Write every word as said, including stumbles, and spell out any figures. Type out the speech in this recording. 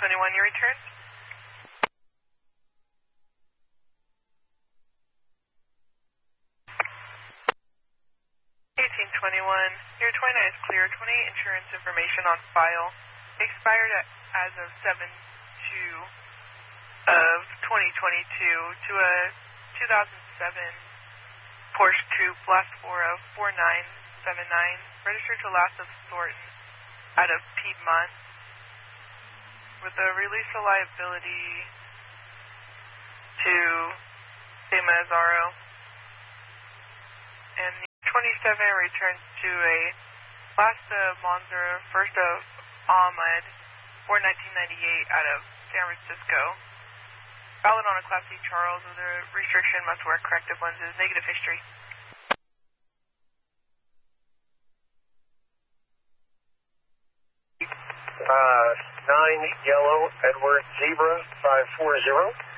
twenty-one, your return. eighteen twenty-one, your twenty-nine is clear. twenty-eight insurance information on file. Expired at, as of seven two of twenty twenty-two to a two thousand seven Porsche Coupe last four of four nine seven nine, registered to last of Thornton out of Piedmont with a release of liability to De Mazzaro. And twenty-seven returns to a last of Monza, first of Ahmed, for nineteen ninety-eight out of San Francisco. Valid on a Class C Charles with a restriction, must wear corrective lenses, negative history. Uh, nine yellow Edward Zebra five four zero.